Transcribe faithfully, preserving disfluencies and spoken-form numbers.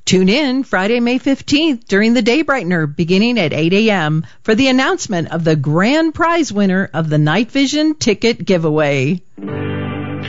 Tune in Friday, May fifteenth during the Day Brightener beginning at eight a.m. for the announcement of the grand prize winner of the Night Vision ticket giveaway.